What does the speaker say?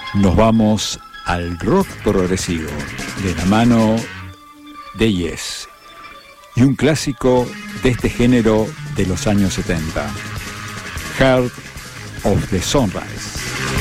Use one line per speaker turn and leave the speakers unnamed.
Nos vamos al rock progresivo de la mano de Yes y un clásico de este género de los años 70, Heart of the Sunrise.